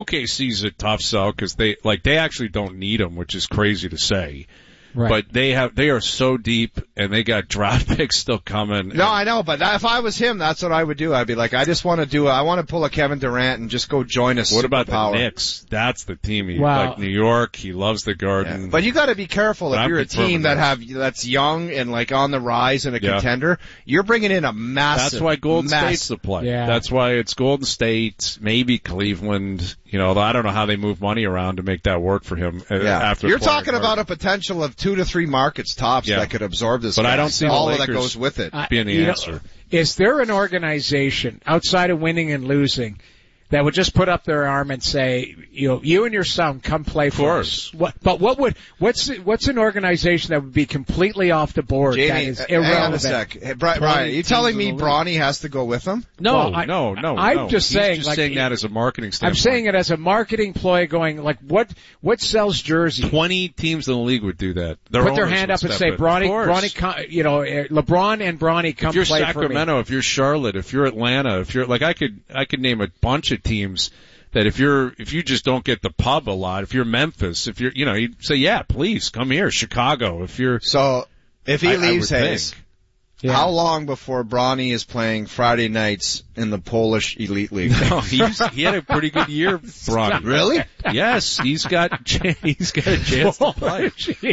OKC's a tough sell because they actually don't need him, which is crazy to say. Right. But they are so deep, and they got draft picks still coming. No, I know, but if I was him, that's what I would do. I'd be like, I want to pull a Kevin Durant and just go join us. What about the Knicks? That's the team. Like New York, he loves the Garden. Yeah. But you got to be careful if you're a team that's young and like on the rise and a contender. You're bringing in a massive. That's why Golden State's the play. Yeah. That's why it's Golden State, maybe Cleveland. I don't know how they move money around to make that work for him. After you're talking about a potential of 2 to 3 markets tops that could absorb this. But I don't see all the of Lakers that goes with it being the answer. Is there an organization outside of winning and losing that would just put up their arm and say, you and your son come play for us? What's an organization that would be completely off the board? Jamie, that is irrelevant? hang on a sec. Hey, Brian, are you telling me Bronny has to go with them? No. I'm just saying. He's just saying that as a marketing standpoint. I'm saying it as a marketing ploy, going like, what sells jerseys? 20 teams in the league would do that. Put their hand up and say, Bronny, LeBron and Bronny come play for me. If you're Sacramento, if you're Charlotte, if you're Atlanta, if you're like, I could name a bunch of teams that if you just don't get the pub a lot, if you're Memphis, if you're, you'd say, yeah, please come here. Chicago, if he leaves Hayes, how long before Bronny is playing Friday nights in the Polish Elite League? No, he had a pretty good year, Bronny. Really? Yes, he's got a chance to play.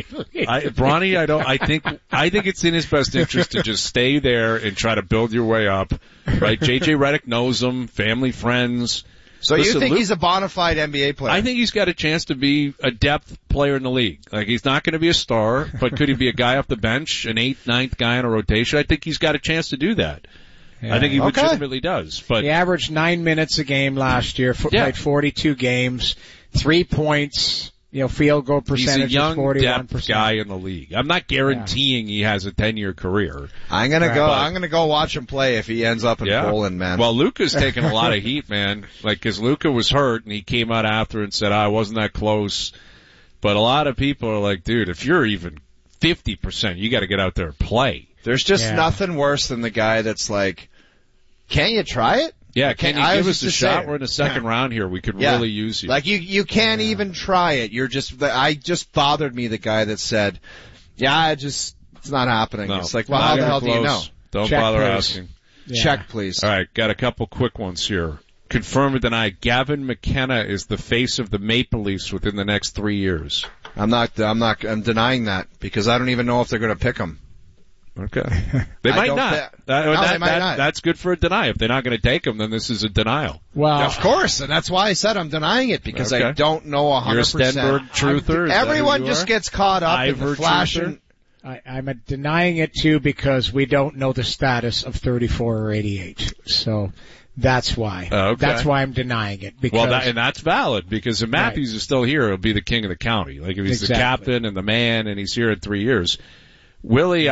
Bronny, I think it's in his best interest to just stay there and try to build your way up. Right? JJ Redick knows him, family, friends. So you think he's a bona fide NBA player? I think he's got a chance to be a depth player in the league. Like, he's not going to be a star, but could he be a guy off the bench, an 8th, 9th guy in a rotation? I think he's got a chance to do that. Yeah. I think he legitimately does. But he averaged 9 minutes a game last year, played 42 games, 3 points. Field goal percentage He's a young, 41%. depth guy in the league. I'm not guaranteeing he has a 10-year career. I'm gonna go watch him play if he ends up in Poland, man. Well, Luka's taking a lot of heat, man. Like, cause Luka was hurt and he came out after and said, I wasn't that close. But a lot of people are like, dude, if you're even 50%, you gotta get out there and play. There's just nothing worse than the guy that's like, can't you try it? Yeah, can you give us a shot? We're in the second round here. We could really use you. Like, you can't even try it. I just bothered me, the guy that said, it's not happening. No, it's like, well, how the hell do you know? Don't bother asking. Yeah. Check, please. All right, got a couple quick ones here. Confirm or deny, Gavin McKenna is the face of the Maple Leafs within the next 3 years. I'm denying that because I don't even know if they're going to pick him. Okay. They might not. They might not. That's good for a deny. If they're not going to take him, then this is a denial. Well, of course, and that's why I said I'm denying it because I don't know 100%. You're a Stenberg truther? Everyone just gets caught up in the flashing. I'm denying it too because we don't know the status of 34 or 88. So that's why. Okay. That's why I'm denying it. Because, and that's valid because if Matthews is still here, he'll be the king of the county. Like if he's the captain and the man and he's here in 3 years. Willie,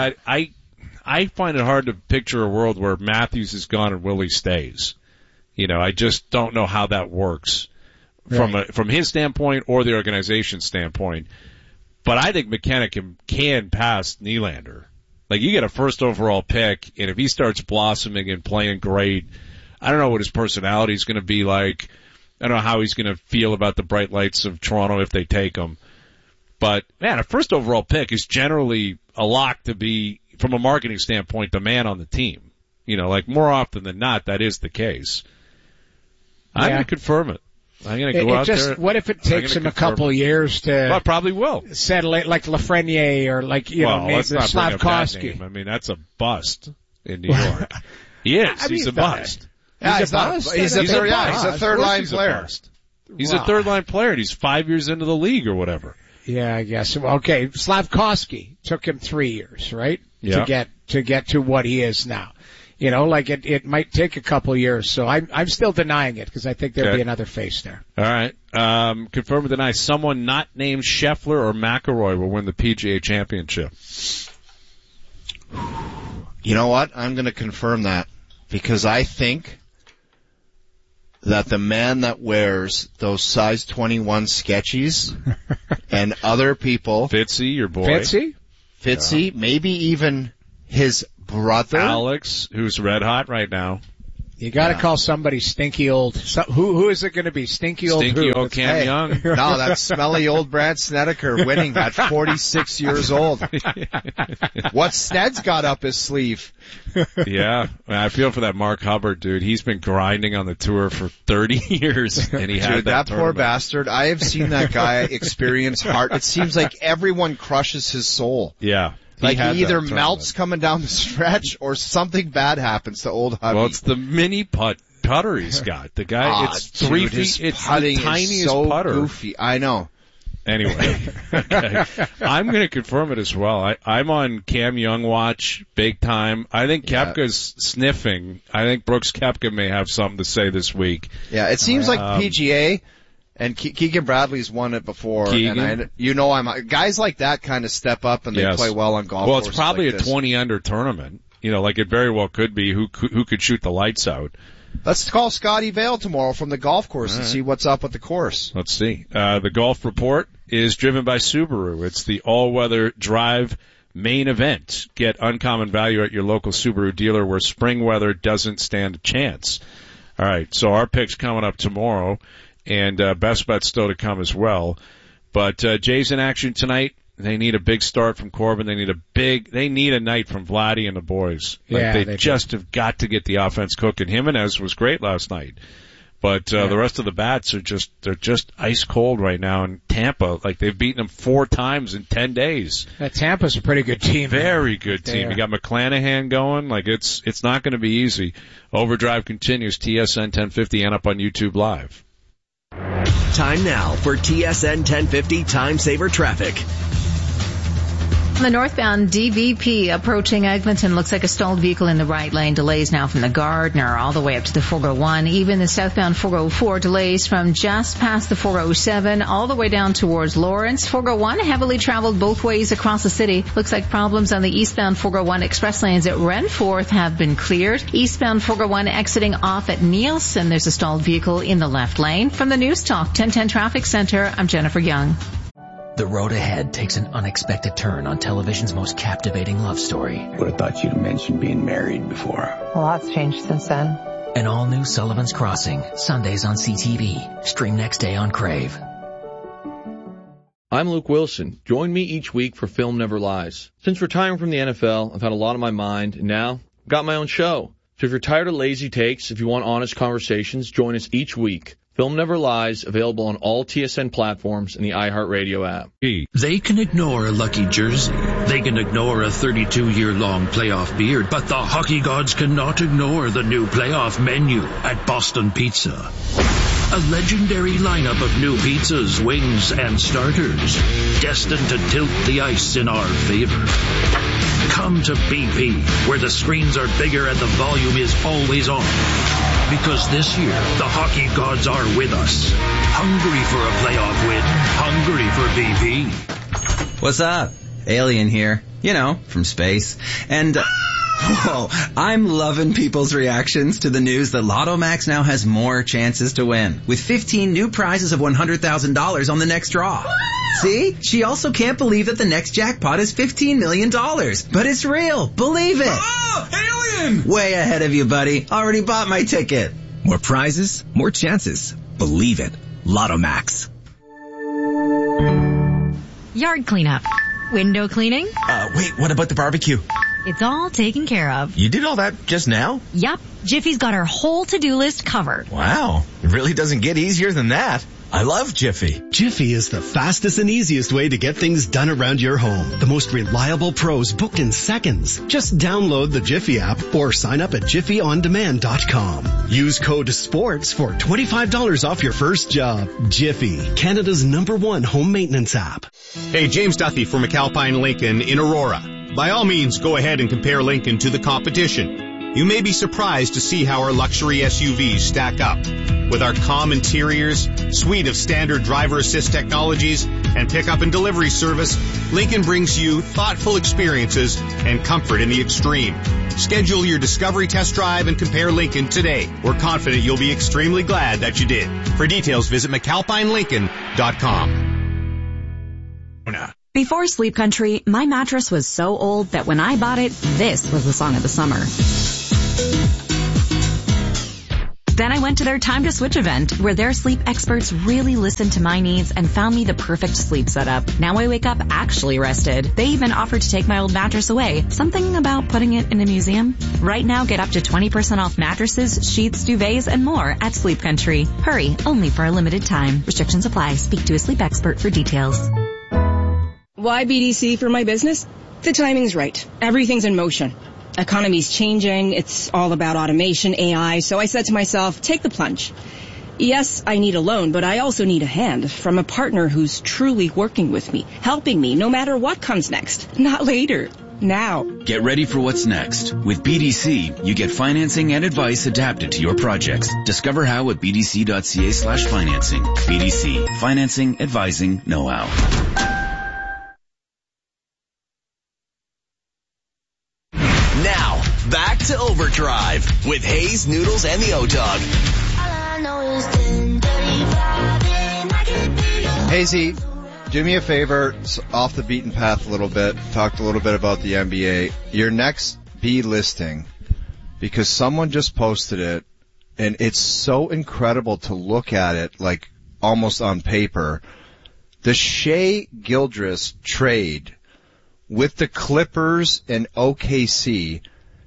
I find it hard to picture a world where Matthews is gone and Willie stays. I just don't know how that works from his standpoint or the organization's standpoint. But I think McKenna can pass Nylander. Like, you get a first overall pick, and if he starts blossoming and playing great, I don't know what his personality is going to be like. I don't know how he's going to feel about the bright lights of Toronto if they take him. But, man, a first overall pick is generally a lock to be, from a marketing standpoint, the man on the team. Like, more often than not, that is the case. I'm going to confirm it. I'm going to go out there. What if it takes him a couple years to... Well, probably will. Settle it like Lafreniere or like, Slavkovsky. I mean, that's a bust in New York. He is. He's a bust. He's a third-line player. He's a third-line player, and he's 5 years into the league or whatever. Yeah, I guess. Okay, Slavkovsky took him 3 years, right? Yeah. To get to what he is now. It might take a couple years, so I'm still denying it because I think there'll be another face there. All right. Confirm or deny, someone not named Scheffler or McIlroy will win the PGA Championship. You know what? I'm going to confirm that because I think that the man that wears those size 21 sketchies and other people... Fitzy, your boy. Fitzy, maybe even his brother. Alex, who's red hot right now. You got to call somebody stinky old. Who is it going to be? Stinky old Cam Young? No, that's smelly old Brad Snedeker winning at 46 years old. What Sned's got up his sleeve? Yeah, I feel for that Mark Hubbard dude. He's been grinding on the tour for 30 years, and he had that poor bastard. I have seen that guy experience heart. It seems like everyone crushes his soul. Yeah. He either melts coming down the stretch or something bad happens to old Hubby. Well, it's the mini putter he's got. The guy, it's 3 feet. It's the tiniest so putter. Goofy. I know. Anyway, okay. I'm going to confirm it as well. I'm on Cam Young watch big time. I think Koepka's sniffing. I think Brooks Koepka may have something to say this week. Yeah, it seems like PGA. And Keegan Bradley's won it before, and guys like that kind of step up and they play well on golf courses. Well, it's probably like a 20 under tournament. Like it very well could be who could shoot the lights out. Let's call Scotty Vail tomorrow from the golf course and see what's up with the course. Let's see. The golf report is driven by Subaru. It's the all-weather drive main event. Get uncommon value at your local Subaru dealer where spring weather doesn't stand a chance. All right, so our pick's coming up tomorrow. And best bet still to come as well. But Jay's in action tonight. They need a big start from Corbin. They need a night from Vladdy and the boys. They just have got to get the offense cooking. Jimenez was great last night. But the rest of the bats they're just ice cold right now in Tampa. Like they've beaten them 4 times in 10 days. Tampa's a pretty good team. Very good team. You got McClanahan going. Like it's not going to be easy. Overdrive continues. TSN 1050 and up on YouTube Live. Time now for TSN 1050 Time Saver Traffic. The northbound DVP approaching Eglinton looks like a stalled vehicle in the right lane. Delays now from the Gardner all the way up to the 401. Even the southbound 404 delays from just past the 407 all the way down towards Lawrence. 401 heavily traveled both ways across the city. Looks like problems on the eastbound 401 express lanes at Renforth have been cleared. Eastbound 401 exiting off at Nielsen. There's a stalled vehicle in the left lane. From the News Talk 1010 Traffic Center, I'm Jennifer Young. The road ahead takes an unexpected turn on television's most captivating love story. Would have thought you'd have mentioned being married before. A lot's changed since then. An all-new Sullivan's Crossing, Sundays on CTV. Stream next day on Crave. I'm Luke Wilson. Join me each week for Film Never Lies. Since retiring from the NFL, I've had a lot on my mind, and now I've got my own show. So if you're tired of lazy takes, if you want honest conversations, join us each week. Film Never Lies, available on all TSN platforms and the iHeartRadio app. They can ignore a lucky jersey. They can ignore a 32-year-long playoff beard, but the hockey gods cannot ignore the new playoff menu at Boston Pizza. A legendary lineup of new pizzas, wings, and starters, destined to tilt the ice in our favor. Come to BP, where the screens are bigger and the volume is always on. Because this year, the hockey gods are with us. Hungry for a playoff win. Hungry for BP. What's up? Alien here. From space. And, I'm loving people's reactions to the news that Lotto Max now has more chances to win. With 15 new prizes of $100,000 on the next draw. See? She also can't believe that the next jackpot is $15 million. But it's real. Believe it. Oh, alien! Way ahead of you, buddy. Already bought my ticket. More prizes, more chances. Believe it. Lotto Max. Yard cleanup. Window cleaning. Wait, what about the barbecue? It's all taken care of. You did all that just now? Yup. Jiffy's got our whole to-do list covered. Wow. It really doesn't get easier than that. I love Jiffy. Jiffy is the fastest and easiest way to get things done around your home. The most reliable pros book in seconds. Just download the Jiffy app or sign up at jiffyondemand.com. Use code SPORTS for $25 off your first job. Jiffy, Canada's #1 home maintenance app. Hey, James Duthie from McAlpine Lincoln in Aurora. By all means, go ahead and compare Lincoln to the competition. You may be surprised to see how our luxury SUVs stack up. With our calm interiors, suite of standard driver assist technologies, and pickup and delivery service, Lincoln brings you thoughtful experiences and comfort in the extreme. Schedule your discovery test drive and compare Lincoln today. We're confident you'll be extremely glad that you did. For details, visit McAlpineLincoln.com. Before Sleep Country, my mattress was so old that when I bought it, this was the song of the summer. Then I went to their Time to Switch event, where their sleep experts really listened to my needs and found me the perfect sleep setup. Now I wake up actually rested. They even offered to take my old mattress away. Something about putting it in a museum? Right now, get up to 20% off mattresses, sheets, duvets, and more at Sleep Country. Hurry, only for a limited time. Restrictions apply. Speak to a sleep expert for details. Why BDC for my business? The timing's right. Everything's in motion. Economy's changing. It's all about automation, AI. So I said to myself, take the plunge. Yes, I need a loan, but I also need a hand from a partner who's truly working with me, helping me no matter what comes next. Not later. Now. Get ready for what's next. With BDC, you get financing and advice adapted to your projects. Discover how at bdc.ca/financing. BDC. Financing, advising, know-how. Now, back to Overdrive with Hayes, Noodles, and the O-Dog. Hazy, do me a favor, off the beaten path a little bit, talked a little bit about the NBA. Your next B listing, because someone just posted it, and it's so incredible to look at it, like almost on paper. The Shai Gilgeous trade with the Clippers and OKC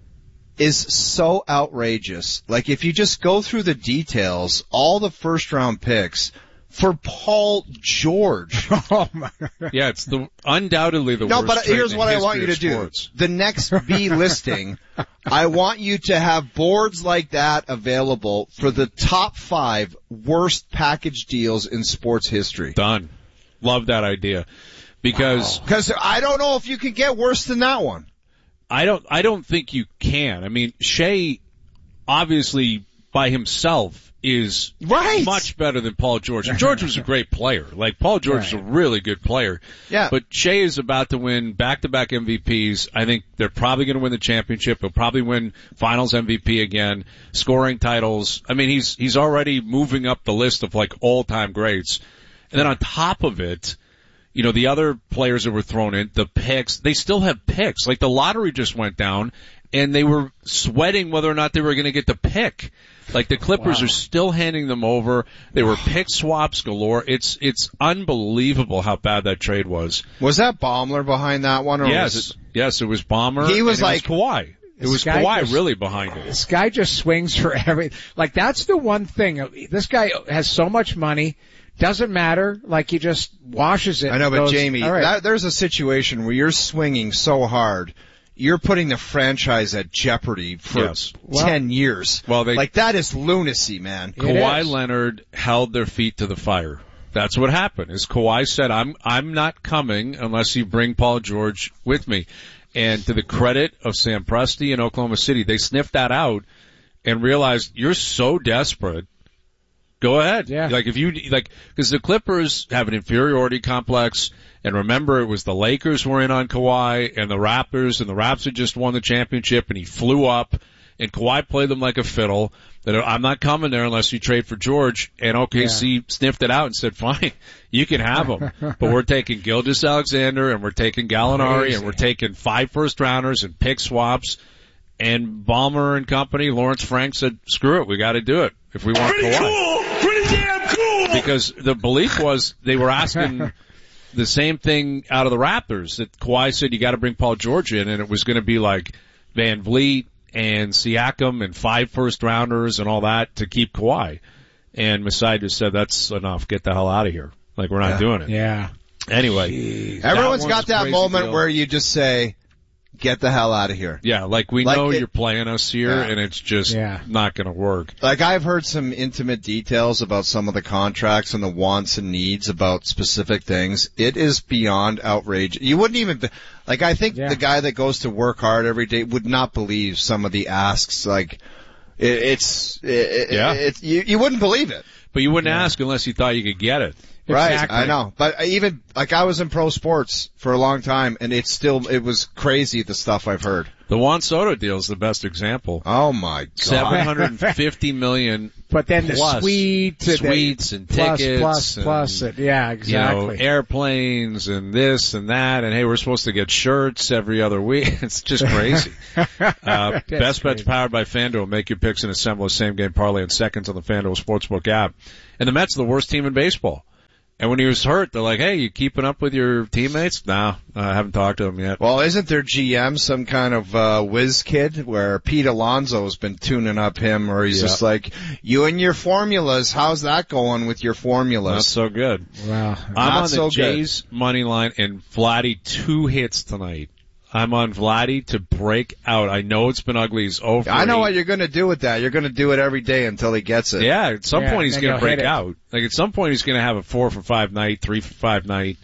is so outrageous. Like, if you just go through the details, all the first round picks for Paul George. Oh my God. Yeah, it's undoubtedly the worst. No, but here's what I want you to do. The next B listing, I want you to have boards like that available for the top 5 worst package deals in sports history. Done. Love that idea. Because I don't know if you could get worse than that one. I don't think you can. I mean, Shai obviously by himself is much better than Paul George. And George was a great player. Like, Paul George is a really good player. Yeah. But Shai is about to win back-to-back MVPs. I think they're probably going to win the championship. He'll probably win Finals MVP again, scoring titles. I mean, he's already moving up the list of like all-time greats. And then on top of it, you know, the other players that were thrown in, the picks, they still have picks. Like, the lottery just went down, and they were sweating whether or not they were going to get the pick. Like, the Clippers are still handing them over. They were pick swaps galore. It's unbelievable how bad that trade was. Was that Baumler behind that one? Or yes, it was Ballmer. He was like Kawhi. It was Kawhi really behind it. This guy just swings for everything. Like, that's the one thing. This guy has so much money. Doesn't matter. Like, he just washes it. I know, but goes, Jamie, there's a situation where you're swinging so hard, you're putting the franchise at jeopardy for 10 years. Well, like, that is lunacy, man. Kawhi Leonard held their feet to the fire. That's what happened. Is Kawhi said, I'm not coming unless you bring Paul George with me. And to the credit of Sam Presti in Oklahoma City, they sniffed that out and realized, you're so desperate. Go ahead. Yeah. Like, because the Clippers have an inferiority complex, and remember, it was the Lakers were in on Kawhi, and the Raptors had just won the championship, and he flew up, and Kawhi played them like a fiddle, that I'm not coming there unless you trade for George, and OKC sniffed it out and said, fine, you can have him, but we're taking Gilgeous-Alexander, and we're taking Gallinari, and we're taking 5 first-rounders and pick swaps, and Ballmer and company, Lawrence Frank said, screw it, we gotta do it if we want Kawhi. Cool. Pretty damn cool! Because the belief was they were asking the same thing out of the Raptors, that Kawhi said you gotta bring Paul George in, and it was gonna be like Van Vliet and Siakam and 5 first-rounders and all that to keep Kawhi. And Masai just said, that's enough, get the hell out of here. Like, we're not doing it. Yeah. Anyway. Everyone's got that moment where you just say, get the hell out of here. Yeah, like, we know you're playing us here, and it's just not going to work. Like, I've heard some intimate details about some of the contracts and the wants and needs about specific things. It is beyond outrageous. You wouldn't even, like, I think the guy that goes to work hard every day would not believe some of the asks. Like, you wouldn't believe it. But you wouldn't ask unless you thought you could get it. Right, Exactly. I know. But even, like, I was in pro sports for a long time, and it was crazy, the stuff I've heard. The Juan Soto deal is the best example. Oh my God. $750 million. But then the suites and tickets. Plus it. Yeah, exactly. Airplanes and this and that. And hey, we're supposed to get shirts every other week. It's just crazy. Best Bets powered by FanDuel. Make your picks and assemble a same game parlay in seconds on the FanDuel Sportsbook app. And the Mets are the worst team in baseball. And when he was hurt, they're like, hey, you keeping up with your teammates? No, I haven't talked to him yet. Well, isn't their GM some kind of whiz kid where Pete Alonso's been tuning up him, or he's just like, you and your formulas, how's that going with your formulas? Not so good. Wow. I'm on the Jays money line, and Vladdy 2 hits tonight. I'm on Vladdy to break out. I know it's been ugly. He's over. I know what you're going to do with that. You're going to do it every day until he gets it. Yeah, at some point he's going to break out. Like at some point he's going to have a 4 for 5 night, 3 for 5 night.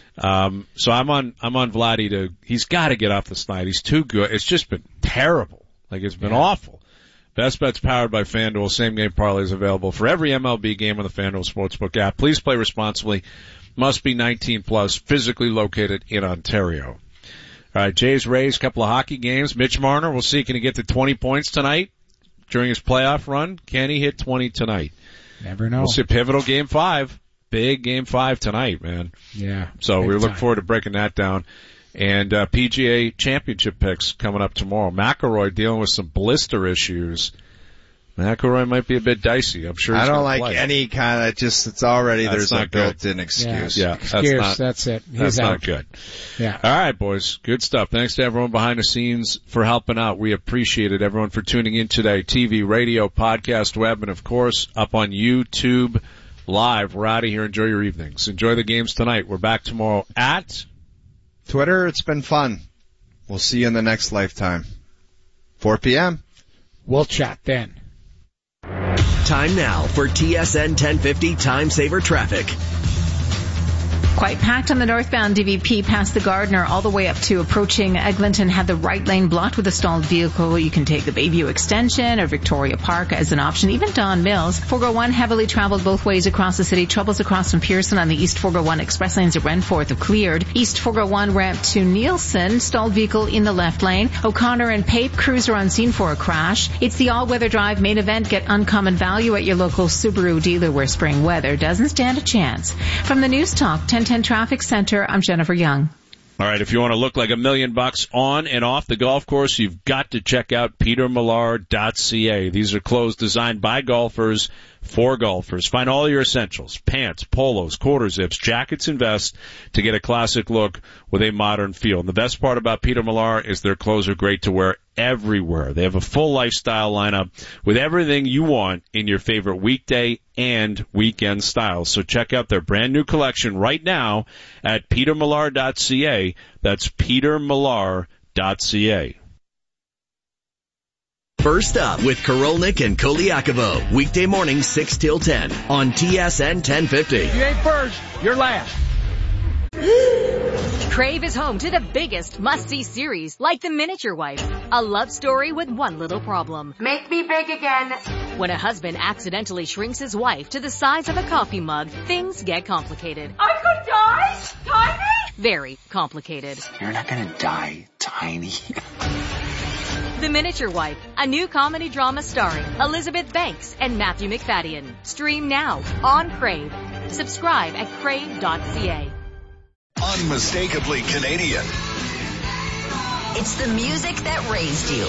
So I'm on Vladdy he's got to get off this night. He's too good. It's just been terrible. Like it's been awful. Best Bets powered by FanDuel. Same game parlays available for every MLB game on the FanDuel Sportsbook app. Please play responsibly. Must be 19 plus. Physically located in Ontario. All right, Jays Rays, couple of hockey games. Mitch Marner, we'll see, can he get to 20 points tonight during his playoff run? Can he hit 20 tonight? Never know. We'll see pivotal game 5. Big game 5 tonight, man. Yeah. So we look forward to breaking that down. And PGA championship picks coming up tomorrow. McIlroy dealing with some blister issues. McIlroy might be a bit dicey. I'm sure he's I don't like play. Any kind of it's already that's there's a built-in excuse. Yeah, that's it. That's not good. Yeah. All right, boys. Good stuff. Thanks to everyone behind the scenes for helping out. We appreciate it. Everyone for tuning in today. TV, radio, podcast, web, and of course up on YouTube Live. We're out of here. Enjoy your evenings. Enjoy the games tonight. We're back tomorrow at Twitter. It's been fun. We'll see you in the next lifetime. 4 p.m. We'll chat then. Time now for TSN 1050 Time Saver Traffic. Quite packed on the northbound DVP past the Gardner all the way up to approaching Eglinton. Had the right lane blocked with a stalled vehicle. You can take the Bayview Extension or Victoria Park as an option. Even Don Mills. 401 heavily traveled both ways across the city. Troubles across from Pearson on the East 401 express lanes at Renforth have cleared. East 401 ramp to Nielsen. Stalled vehicle in the left lane. O'Connor and Pape cruiser on scene for a crash. It's the all-weather drive main event. Get uncommon value at your local Subaru dealer where spring weather doesn't stand a chance. From the News Talk 1010 Traffic Center, I'm Jennifer Young. All right, if you want to look like $1 million on and off the golf course, you've got to check out petermillar.ca. These are clothes designed by golfers for golfers. Find all your essentials, pants, polos, quarter zips, jackets, and vests to get a classic look with a modern feel. And the best part about Peter Millar is their clothes are great to wear everywhere. They have a full lifestyle lineup with everything you want in your favorite weekday and weekend styles. So check out their brand new collection right now at petermillar.ca. That's petermillar.ca. First up with Korolnik and Koliakovo. Weekday mornings 6 till 10 on TSN 1050. If you ain't first, you're last. Crave is home to the biggest must-see series, like The Miniature Wife, a love story with one little problem. Make me big again. When a husband accidentally shrinks his wife to the size of a coffee mug, things get complicated. I could die? Tiny? Very complicated. You're not gonna die tiny. The Miniature Wife, a new comedy drama starring Elizabeth Banks and Matthew McFadden. Stream now on Crave. Subscribe at crave.ca. Unmistakably Canadian. It's the music that raised you.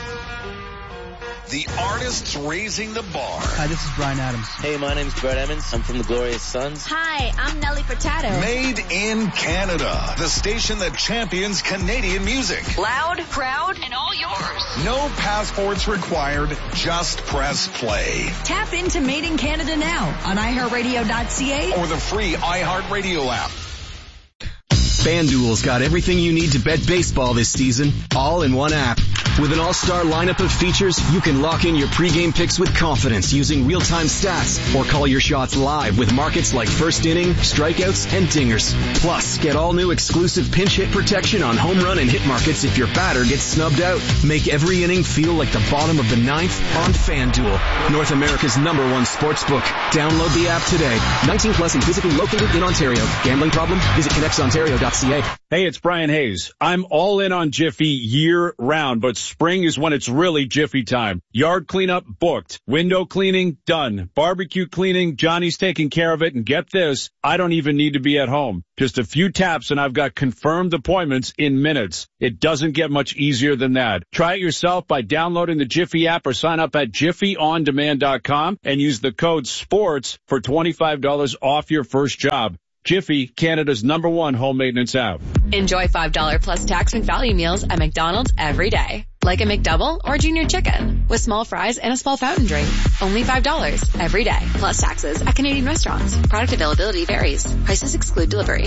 The artists raising the bar. Hi, this is Bryan Adams. Hey, my name's Brett Emmons. I'm from the Glorious Sons. Hi, I'm Nelly Furtado. Made in Canada. The station that champions Canadian music. Loud, proud, and all yours. No passports required. Just press play. Tap into Made in Canada now on iHeartRadio.ca or the free iHeartRadio app. FanDuel's got everything you need to bet baseball this season, all in one app. With an all-star lineup of features, you can lock in your pregame picks with confidence using real-time stats or call your shots live with markets like first inning, strikeouts, and dingers. Plus, get all new exclusive pinch hit protection on home run and hit markets if your batter gets snubbed out. Make every inning feel like the bottom of the ninth on FanDuel, North America's #1 sportsbook. Download the app today. 19 plus and physically located in Ontario. Gambling problem? Visit connectsontario.ca. Hey, it's Brian Hayes. I'm all in on Jiffy year round, but spring is when it's really Jiffy time. Yard cleanup booked. Window cleaning done. Barbecue cleaning, Johnny's taking care of it. And get this, I don't even need to be at home. Just a few taps and I've got confirmed appointments in minutes. It doesn't get much easier than that. Try it yourself by downloading the Jiffy app or sign up at jiffyondemand.com and use the code SPORTS for $25 off your first job. Jiffy, Canada's #1 home maintenance app. Enjoy $5 plus tax and value meals at McDonald's every day. Like a McDouble or Junior Chicken with small fries and a small fountain drink. Only $5 every day. Plus taxes at Canadian restaurants. Product availability varies. Prices exclude delivery.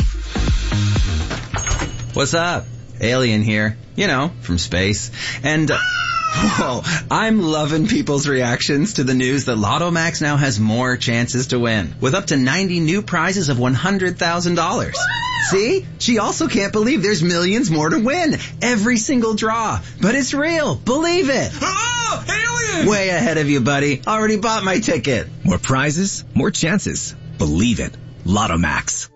What's up? Alien here. You know, from space. And... whoa, I'm loving people's reactions to the news that Lotto Max now has more chances to win, with up to 90 new prizes of $100,000. See? She also can't believe there's millions more to win. Every single draw. But it's real. Believe it. Oh, alien! Way ahead of you, buddy. Already bought my ticket. More prizes, more chances. Believe it. Lotto Max.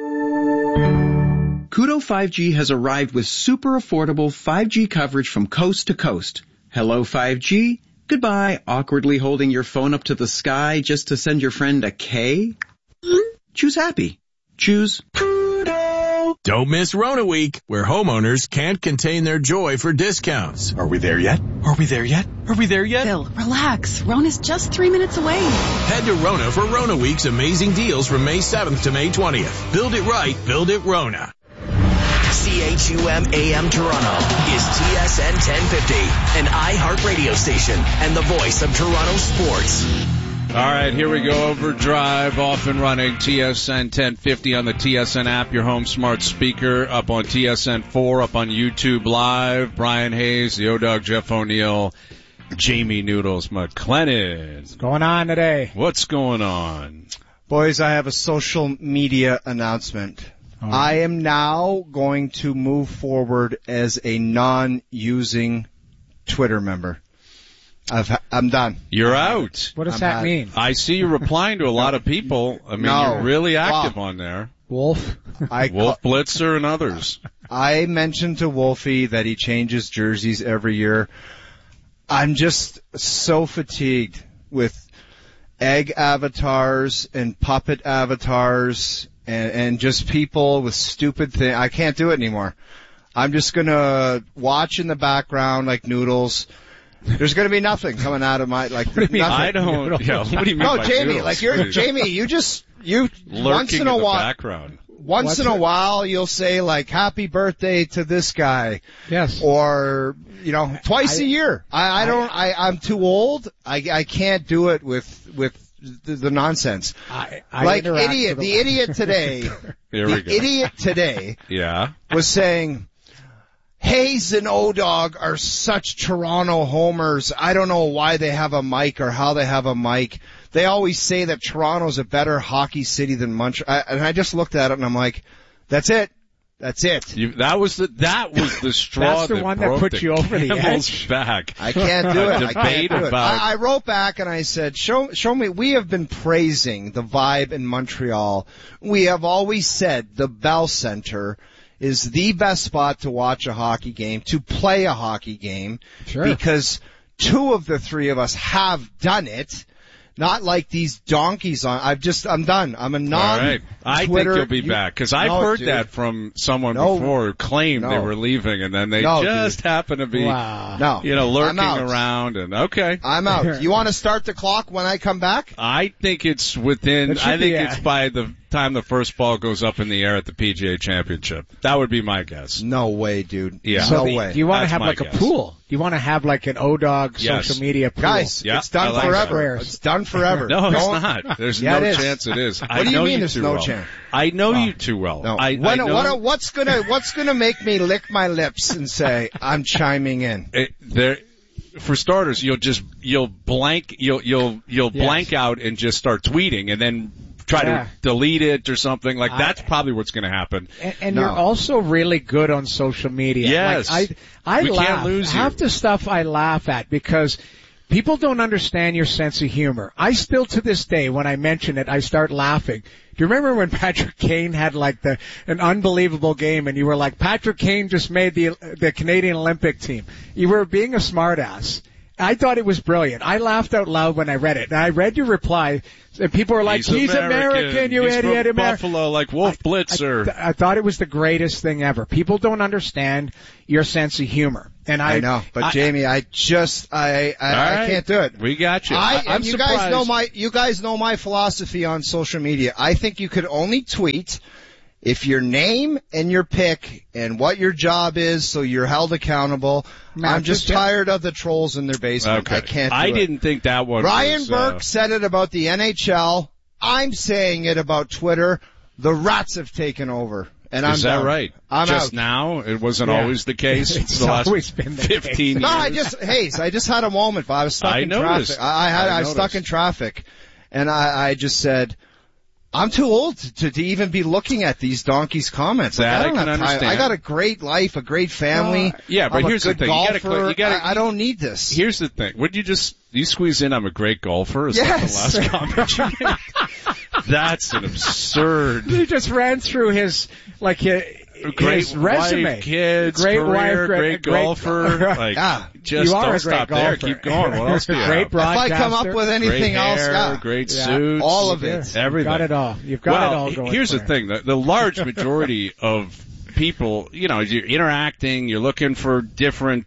Koodo 5G has arrived with super affordable 5G coverage from coast to coast. Hello 5G. Goodbye, awkwardly holding your phone up to the sky just to send your friend a K. Choose happy. Choose Koodo. Don't miss Rona Week, where homeowners can't contain their joy for discounts. Are we there yet? Are we there yet? Are we there yet? Bill, relax. Rona's just 3 minutes away. Head to Rona for Rona Week's amazing deals from May 7th to May 20th. Build it right, build it Rona. CHUM AM Toronto is TSN 1050, an iHeart radio station and the voice of Toronto sports. All right, here we go. Overdrive off and running. TSN 1050 on the TSN app, your home smart speaker, up on TSN 4, up on YouTube Live. Brian Hayes, the O-Dog, Jeff O'Neill, Jamie Noodles McLennan. What's going on today? What's going on? Boys, I have a social media announcement. I am now going to move forward as a non-using Twitter member. I'm done. You're out. What does that mean? I see you replying to a lot of people. I mean, you're really active on there. Wolf? Wolf Blitzer and others. I mentioned to Wolfie that he changes jerseys every year. I'm just so fatigued with egg avatars and puppet avatars and just people with stupid things. I can't do it anymore. I'm just going to watch in the background like Noodles. There's going to be nothing coming out of my, like, what do you mean? I don't, yeah, what do you mean by Jamie, Noodles? like Jamie, you lurking once in a while, background. Once in a while, you'll say like, happy birthday to this guy. Yes. Or, twice a year. I'm too old. I can't do it with the nonsense. Like the idiot today, Here we go. Idiot today was saying, Hayes and O-Dog are such Toronto homers. I don't know why they have a mic or how they have a mic. They always say that Toronto's a better hockey city than Montreal. And I just looked at it and I'm like, that's it. That's it. That was the straw That's the that one broke that put you over the edge. Back. I can't do it. Debate about. I wrote back and I said, show me. We have been praising the vibe in Montreal. We have always said the Bell Center is the best spot to watch a hockey game, to play a hockey game, because two of the three of us have done it. Not like these donkeys on. I'm done. I'm a non-Twitter. All right. I think you'll be back because I've heard that from someone before who claimed they were leaving and then they just happen to be, lurking around and okay. I'm out. You want to start the clock when I come back? I think it's within. I think it's by the time the first ball goes up in the air at the PGA Championship. That would be my guess. No way, dude. Yeah. No way. Do you want to That's have my like guess. a pool? Do you want to have like an O-Dog social media pool? Guys, it's done forever. It's done forever. No, it's not. There's no chance it is. What do you mean there's no chance? I know you too well. No. I know. What's gonna make me lick my lips and say I'm chiming in? For starters, you'll blank out and just start tweeting and then try to delete it or something. Like that's probably what's going to happen. And you're also really good on social media. Yes. Like, I we laugh. Can't lose Half you. the stuff I laugh at because people don't understand your sense of humor. I still to this day, when I mention it, I start laughing. Do you remember when Patrick Kane had like an unbelievable game and you were like, Patrick Kane just made the Canadian Olympic team? You were being a smartass. I thought it was brilliant. I laughed out loud when I read it. And I read your reply, and people were like, he's American, you he's idiot. From Buffalo, like Wolf Blitzer. I thought it was the greatest thing ever. People don't understand your sense of humor. And I know, but Jamie, I can't do it. We got you. I'm surprised. You guys know my philosophy on social media. I think you could only tweet if your name and your pick and what your job is, so you're held accountable. I'm just tired of the trolls in their basement. Okay. I can't. I didn't think that one. Ryan Burke said it about the NHL. I'm saying it about Twitter. The rats have taken over. And Is that done. right? I'm just out. now? It wasn't always the case. It's the last always been the 15 case. years. No, I just had a moment, but I was stuck in noticed. traffic. I was stuck in traffic, and I just said, I'm too old to even be looking at these donkeys' comments. That I don't I can have time. understand. I got a great life, a great family. Yeah, but I'm here's a the good thing. golfer. I don't need this. Here's the thing. Would you squeeze in, I'm a great golfer? Is that the last comment you made? That's an absurd. He just ran through his great resume. Wife, kids, great career, wife, great golfer. Just you are don't a stop great there. golfer. Keep going. What else do you Great have? broadcaster. If I come up with anything great else, hair, great suits, all of it, everything. You've got it all. You've got it all going. Here's for the thing: the large majority of people, you're interacting, you're looking for different,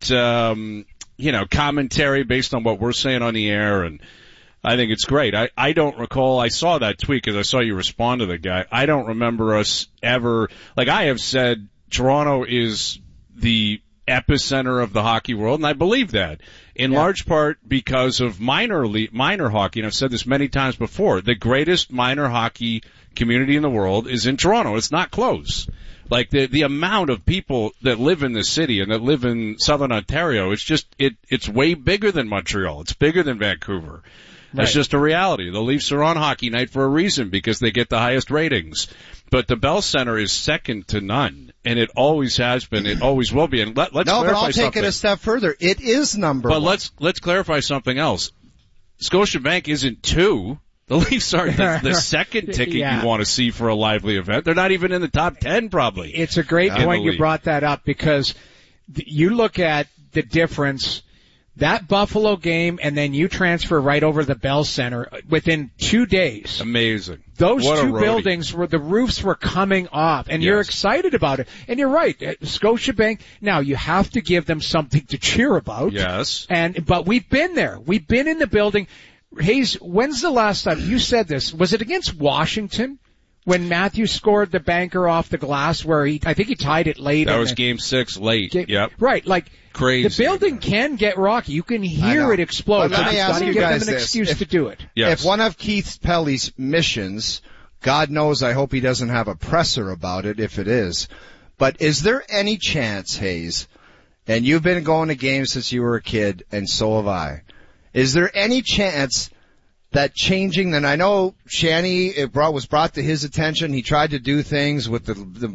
commentary based on what we're saying on the air, and I think it's great. I don't recall, I saw that tweet because I saw you respond to the guy. I don't remember us ever, I have said Toronto is the epicenter of the hockey world, and I believe that in large part because of minor hockey. And I've said this many times before. The greatest minor hockey community in the world is in Toronto. It's not close. The amount of people that live in this city and that live in Southern Ontario, it's way bigger than Montreal. It's bigger than Vancouver. That's just a reality. The Leafs are on Hockey Night for a reason, because they get the highest ratings. But the Bell Center is second to none, and it always has been. It always will be. And let's clarify but I'll take something. it a step further. It is number one. But let's clarify something else. Scotiabank isn't 2. The Leafs are the second ticket you want to see for a lively event. They're not even in the top 10, probably. It's a great point you brought that up, because you look at the difference. That Buffalo game, and then you transfer right over the Bell Center within 2 days. Amazing. Those two buildings the roofs were coming off, and you're excited about it. And you're right, Scotiabank. Now you have to give them something to cheer about. Yes. But we've been there. We've been in the building. Hayes, when's the last time you said this? Was it against Washington? When Matthews scored the banker off the glass, where I think he tied it late. That was Game 6 late. Yep. Right, crazy. The building can get rocky. You can hear it explode. But let me ask you guys give them an excuse to do it. Yes. If one of Keith Pelly's missions, God knows, I hope he doesn't have a presser about it if it is. But is there any chance, Hayes, and you've been going to games since you were a kid, and so have I, is there any chance that changing, and I know Shanny, was brought to his attention. He tried to do things with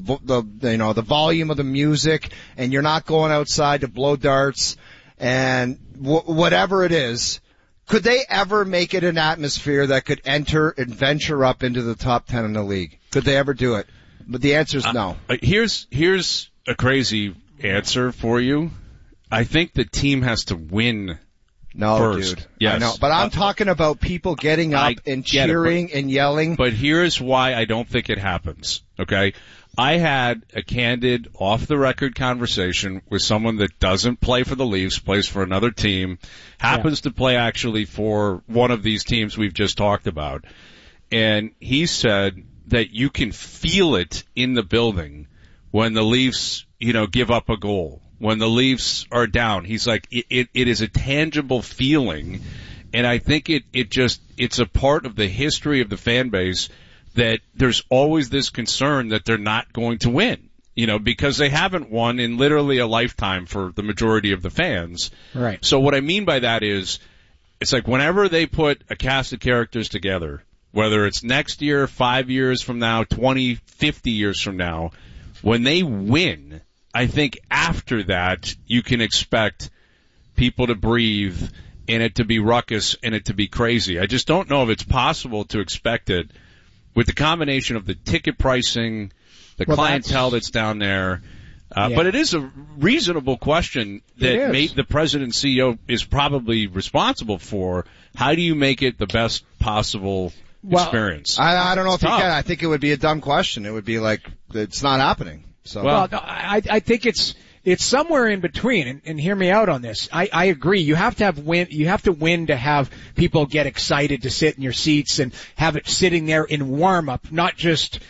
the volume of the music, and you're not going outside to blow darts and whatever it is. Could they ever make it an atmosphere that could enter and venture up into the top 10 in the league? Could they ever do it? But the answer is no. Here's a crazy answer for you. I think the team has to win. No, first. Dude. Yes. I know. But I'm talking about people getting up and cheering and yelling. But here's why I don't think it happens, okay? I had a candid, off-the-record conversation with someone that doesn't play for the Leafs, plays for another team, happens to play actually for one of these teams we've just talked about. And he said that you can feel it in the building when the Leafs, give up a goal, when the Leafs are down. He's like, it is a tangible feeling. And I think it's a part of the history of the fan base that there's always this concern that they're not going to win, because they haven't won in literally a lifetime for the majority of the fans. Right. So what I mean by that is, it's like whenever they put a cast of characters together, whether it's next year, 5 years from now, 20, 50 years from now, when they win, I think after that you can expect people to breathe and it to be ruckus and it to be crazy. I just don't know if it's possible to expect it with the combination of the ticket pricing, the clientele that's down there. But it is a reasonable question that the president and CEO is probably responsible for. How do you make it the best possible experience? I don't know if you can. I think it would be a dumb question. It would be like, it's not happening. So. Well, no, I think it's somewhere in between, and hear me out on this. I agree. You have to win to have people get excited to sit in your seats and have it sitting there in warm up, not just,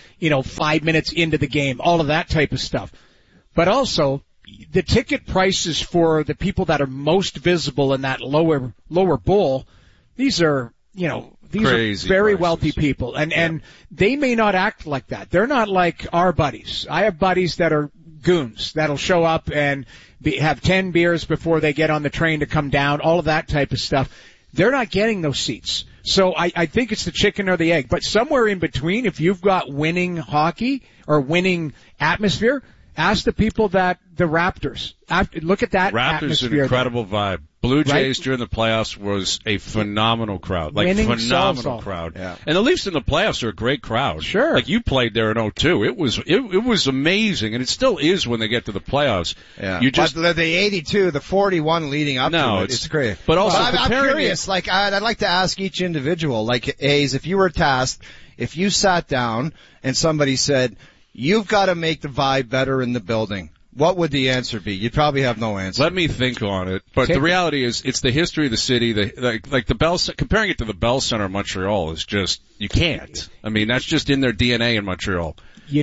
5 minutes into the game, all of that type of stuff. But also, the ticket prices for the people that are most visible in that lower bowl, these are, these are very wealthy people, and they may not act like that. They're not like our buddies. I have buddies that are goons that'll show up and have 10 beers before they get on the train to come down, all of that type of stuff. They're not getting those seats. So I think it's the chicken or the egg. But somewhere in between, if you've got winning hockey or winning atmosphere, ask the people that the Raptors. Look at that Raptors, an incredible vibe. Blue Jays during the playoffs was a phenomenal crowd. Phenomenal crowd. Yeah. And the Leafs in the playoffs are a great crowd. Sure. Like you played there in 2002. It was amazing, and it still is when they get to the playoffs. Yeah. But the 82, the 41 leading up to it's great. But also, I'm curious, I'd like to ask each individual, A's, if you were tasked, if you sat down and somebody said, you've got to make the vibe better in the building, what would the answer be? You'd probably have no answer. Let me think on it. But the reality is, it's the history of the city. Like the Bell, comparing it to the Bell Center in Montreal is just, you can't. I mean, that's just in their DNA in Montreal. You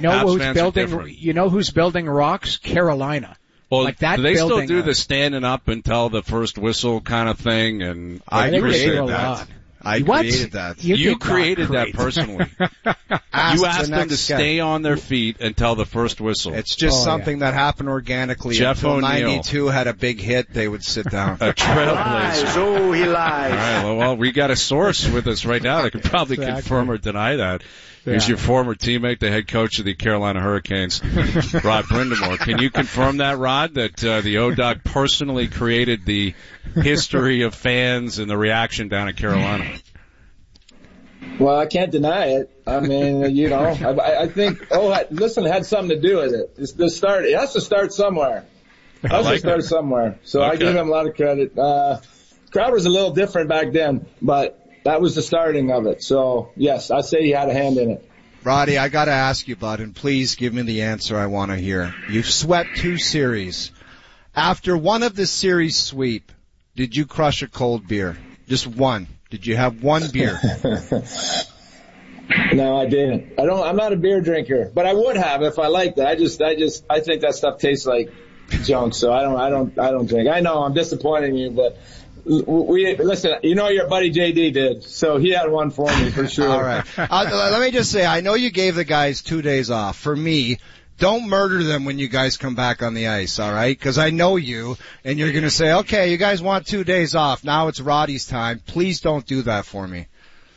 know who's building rocks? Carolina. Well, like that do they still building, do the standing up until the first whistle kind of thing? And I created that. I created that. You created that personally. You asked them to stay on their feet until the first whistle. It's just something that happened organically. Jeff until O'Neill. 92 had a big hit, they would sit down. A trailblazer. Oh, he lies. All right, well, we got a source with us right now that could probably confirm or deny that. He's your former teammate, the head coach of the Carolina Hurricanes, Rod Brindamore. Can you confirm that, Rod, that the O-Dog personally created the history of fans and the reaction down at Carolina? Well, I can't deny it. I mean, I think, it had something to do with it. It has to start somewhere. So I give him a lot of credit. Crowd was a little different back then, but that was the starting of it. So, yes, I'd say he had a hand in it. Roddy, I got to ask you, bud, and please give me the answer I want to hear. You've swept 2 series. After one of the series sweep, did you crush a cold beer? Just one. Did you have one beer? No, I didn't. I'm not a beer drinker, but I would have if I liked it. I think that stuff tastes like junk, so I don't drink. I know I'm disappointing you, but listen, your buddy JD did, so he had one for me for sure. All right. Let me just say, I know you gave the guys 2 days off. For me, don't murder them when you guys come back on the ice, all right? Because I know you, and you're going to say, okay, you guys want 2 days off. Now it's Roddy's time. Please don't do that for me.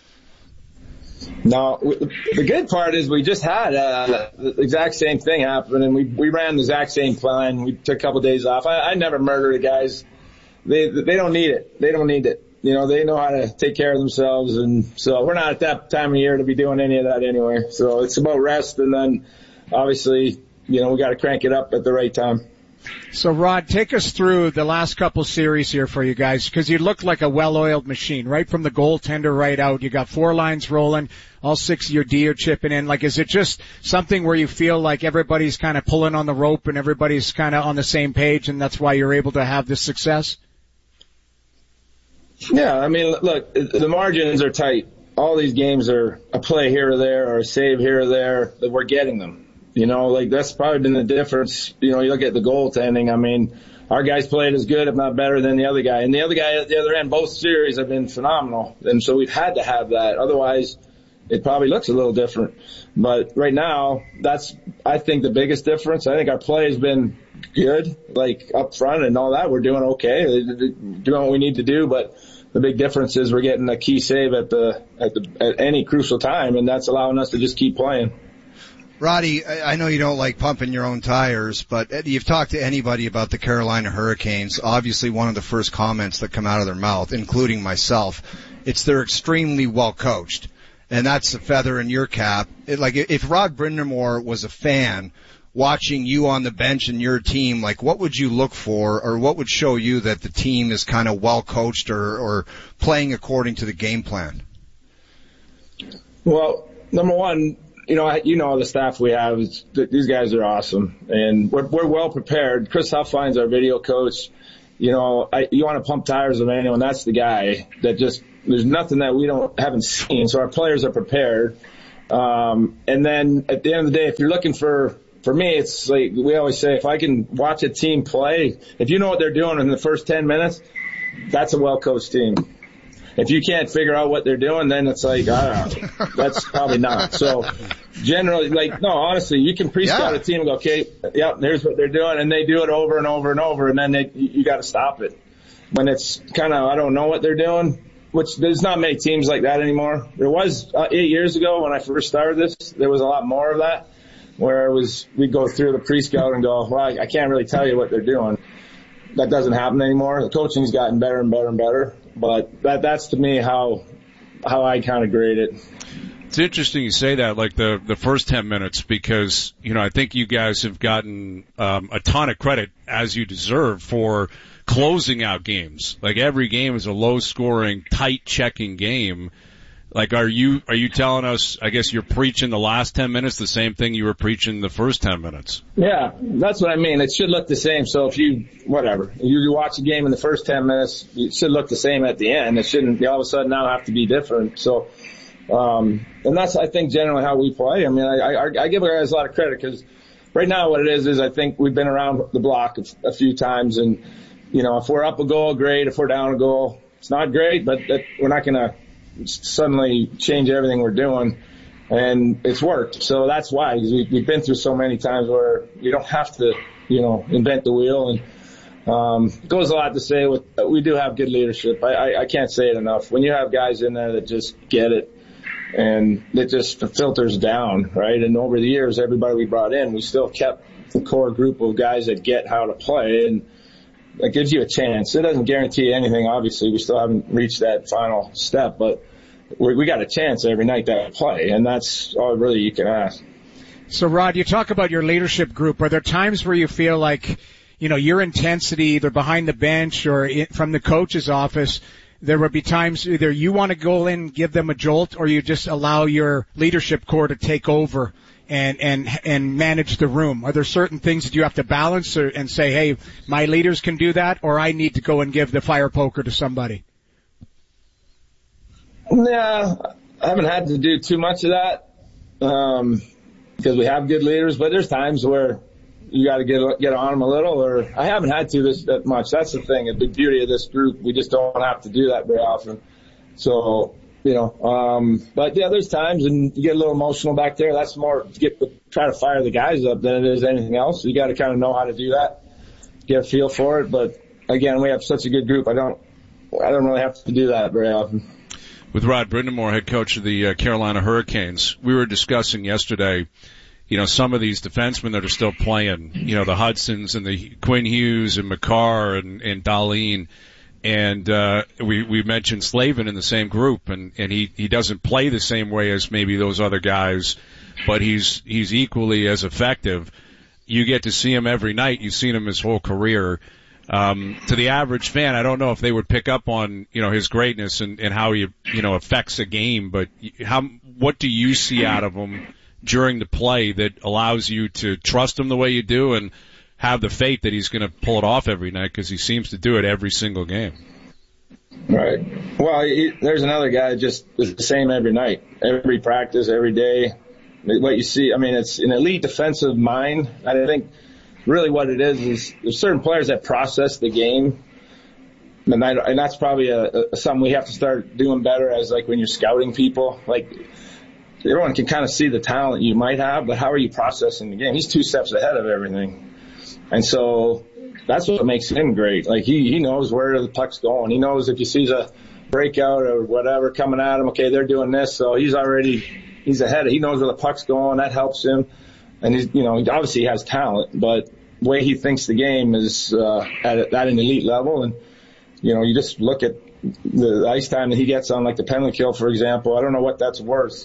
No, the good part is we just had the exact same thing happen, and we ran the exact same plan. We took a couple of days off. I never murder the guys. They don't need it. They don't need it. They know how to take care of themselves, and so we're not at that time of year to be doing any of that anyway. So it's about rest, and then obviously, we got to crank it up at the right time. So, Rod, take us through the last couple series here for you guys, because you look like a well-oiled machine, right from the goaltender right out. You got 4 lines rolling, all 6 of your D are chipping in. Like, is it just something where you feel like everybody's kind of pulling on the rope and everybody's kind of on the same page, and that's why you're able to have this success? Yeah, I mean, look, the margins are tight. all these games are a play here or there or a save here or there, that we're getting them. You know, like that's probably been the difference. You know, you look at the goaltending. I mean, our guys played as good, if not better, than the other guy. And the other guy at the other end, both series have been phenomenal. And so we've had to have that. Otherwise, it probably looks a little different. But right now, that's, I think, the biggest difference. I think our play has been good, like up front and all that. We're doing okay, doing what we need to do. But the big difference is we're getting a key save at any crucial time, and that's allowing us to just keep playing. Roddy, I know you don't like pumping your own tires, but you've talked to anybody about the Carolina Hurricanes. Obviously, one of the first comments that come out of their mouth, including myself, it's they're extremely well coached, and that's a feather in your cap. Like if Rod Brind'Amour was a fan watching you on the bench and your team, like what would you look for, or what would show you that the team is kind of well coached or playing according to the game plan? Well, number one, you know the staff we have. These guys are awesome, and we're well prepared. Chris Huffline's our video coach. You know, you want to pump tires of anyone, that's the guy that just, there's nothing that we haven't seen. So our players are prepared. And then at the end of the day, if you're looking for me, it's like we always say, if I can watch a team play, if you know what they're doing in the first 10 minutes, that's a well-coached team. If you can't figure out what they're doing, then it's like, I don't know, that's probably not. So generally, honestly, you can pre-scout a team and go, okay, here's what they're doing, and they do it over and over and over, and then you got to stop it. When it's kind of, I don't know what they're doing, which there's not many teams like that anymore. There was 8 years ago when I first started this, there was a lot more of that, where we'd go through the pre-scout and go, well, I can't really tell you what they're doing. That doesn't happen anymore. The coaching's gotten better and better and better. But that's to me how I kind of grade it. It's interesting you say that, like the first 10 minutes, because, I think you guys have gotten a ton of credit, as you deserve, for closing out games. Like every game is a low scoring, tight checking game. Like, are you telling us, I guess you're preaching the last 10 minutes the same thing you were preaching the first 10 minutes? Yeah, that's what I mean. It should look the same. So if you watch a game in the first 10 minutes, it should look the same at the end. It shouldn't all of a sudden now have to be different. So, and that's, I think, generally how we play. I mean, I give our guys a lot of credit, because right now what it is I think we've been around the block a few times, and, if we're up a goal, great. If we're down a goal, it's not great, but we're not going to suddenly change everything we're doing, and it's worked. So that's why, because we've been through so many times where you don't have to, invent the wheel. And it goes a lot to say we do have good leadership. I can't say it enough. When you have guys in there that just get it, and it just filters down, right? And over the years, everybody we brought in, we still kept the core group of guys that get how to play, and that gives you a chance. It doesn't guarantee anything, obviously. We still haven't reached that final step, but we got a chance every night that we play, and that's all really you can ask. So, Rod, you talk about your leadership group. Are there times where you feel like, your intensity, either behind the bench or from the coach's office, there would be times either you want to go in and give them a jolt, or you just allow your leadership core to take over and manage the room? Are there certain things that you have to balance and say, hey, my leaders can do that, or I need to go and give the fire poker to somebody? Yeah, I haven't had to do too much of that, because we have good leaders, but there's times where you got to get on them a little, or I haven't had to that much. That's the thing, the beauty of this group. We just don't have to do that very often. So, but yeah, there's times, and you get a little emotional back there. That's more try to fire the guys up than it is anything else. You got to kind of know how to do that, get a feel for it. But again, we have such a good group. I don't really have to do that very often. With Rod Brind'Amour, head coach of the Carolina Hurricanes, we were discussing yesterday, some of these defensemen that are still playing, the Hudsons and the Quinn Hughes and Makar and Dahlin. And we mentioned Slavin in the same group, and he doesn't play the same way as maybe those other guys, but he's equally as effective. You get to see him every night. You've seen him his whole career. To the average fan, I don't know if they would pick up on, his greatness and how he, affects a game, but what do you see out of him during the play that allows you to trust him the way you do and have the faith that he's going to pull it off every night, because he seems to do it every single game? Right. Well, there's another guy that just is the same every night, every practice, every day. What you see, I mean, it's an elite defensive mind. I think really what it is there's certain players that process the game. And that's probably something we have to start doing better as like when you're scouting people. Like everyone can kind of see the talent you might have, but how are you processing the game? He's 2 steps ahead of everything. And so that's what makes him great. Like he knows where the puck's going. He knows if he sees a breakout or whatever coming at him, okay, they're doing this, so he's ahead. He knows where the puck's going. That helps him. And obviously he has talent, but the way he thinks the game is at an elite level. And you just look at the ice time that he gets on like the penalty kill, for example. I don't know what that's worth.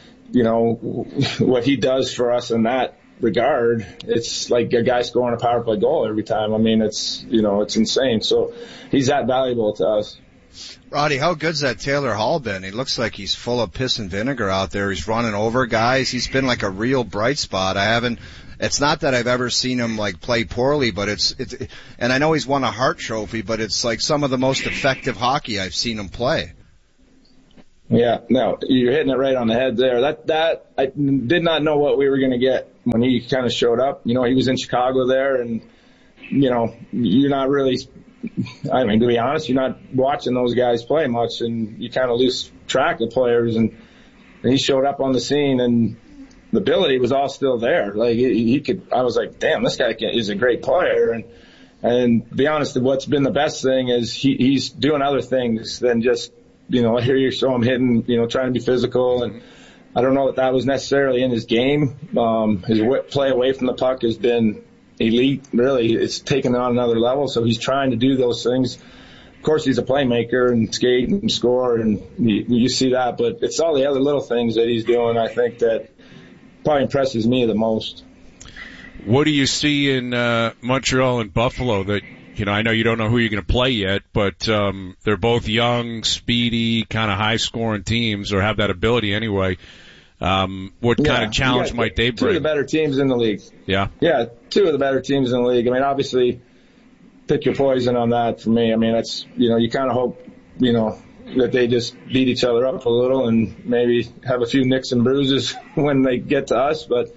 What he does for us in that regard, it's like a guy scoring a power play goal every time. I mean, it's insane. So he's that valuable to us. Roddy, how good's that Taylor Hall been? He looks like he's full of piss and vinegar out there. He's running over guys. He's been like a real bright spot. It's not that I've ever seen him like play poorly, but and I know he's won a Hart Trophy, but it's like some of the most effective hockey I've seen him play. Yeah, no, you're hitting it right on the head there. That I did not know what we were going to get when he kind of showed up. He was in Chicago there, and you're not really. I mean, to be honest, you're not watching those guys play much, and you kind of lose track of players. And he showed up on the scene, and the ability was all still there. Like he could. I was like, damn, this guy is a great player. And to be honest, what's been the best thing is he's doing other things than just. I hear you show him hitting, trying to be physical, and I don't know that was necessarily in his game. His play away from the puck has been elite, really. It's taken on another level, so he's trying to do those things. Of course, he's a playmaker and skate and score, and you see that, but it's all the other little things that he's doing, I think, that probably impresses me the most. What do you see in Montreal and Buffalo that I know you don't know who you're going to play yet, but they're both young, speedy, kind of high-scoring teams, or have that ability anyway. What kind of challenge might they bring? Two of the better teams in the league. Yeah? Yeah, two of the better teams in the league. I mean, obviously, pick your poison on that for me. I mean, that's, you kind of hope, that they just beat each other up a little and maybe have a few nicks and bruises when they get to us. But,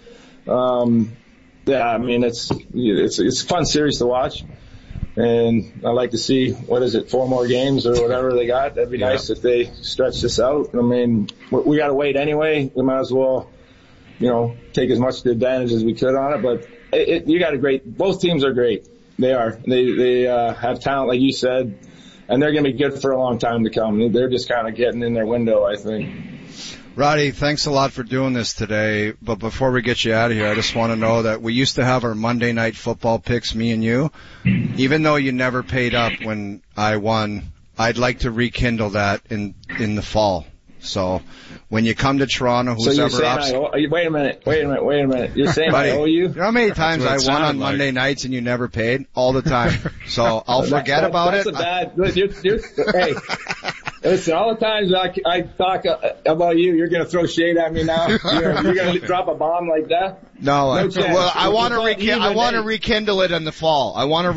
yeah, I mean, it's a fun series to watch. And I'd like to see, 4 more games or whatever they got. That'd be nice if they stretch this out. I mean, we got to wait anyway. We might as well, take as much advantage as we could on it. But you got both teams are great. They are. They have talent, like you said, and they're going to be good for a long time to come. They're just kind of getting in their window, I think. Roddy, thanks a lot for doing this today. But before we get you out of here, I just want to know that we used to have our Monday Night Football picks, me and you. Even though you never paid up when I won, I'd like to rekindle that in the fall. So when you come to Toronto, who's ever up. Wait a minute. You're saying I owe you? You know how many times I won on Monday nights and you never paid? All the time. So I'll forget about it. Hey. Listen, all the times I talk about you, you're going to throw shade at me now? You're going to drop a bomb like that? No well, I want to rekindle it in the fall.